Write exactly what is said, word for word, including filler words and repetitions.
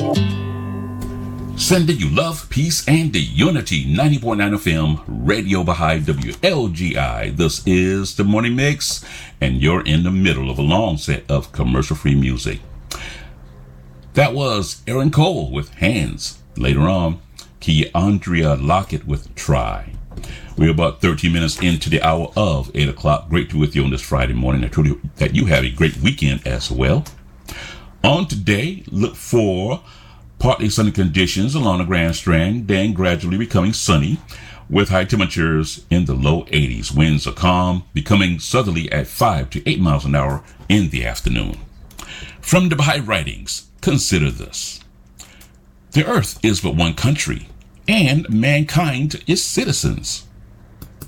Sending you love, peace, and the unity. ninety point nine F M, Radio Baha'i, W L G I. This is the Morning Mix, and you're in the middle of a long set of commercial-free music. That was Aaron Cole with Hands. Later on, Keandria Lockett with Try. We're about thirteen minutes into the hour of eight o'clock. Great to be with you on this Friday morning. I told you that you have a great weekend as well. On today, look for partly sunny conditions along the Grand Strand, then gradually becoming sunny with high temperatures in the low eighties. Winds are calm, becoming southerly at five to eight miles an hour in the afternoon. From the Baha'i Writings, consider this. The earth is but one country, and mankind is citizens.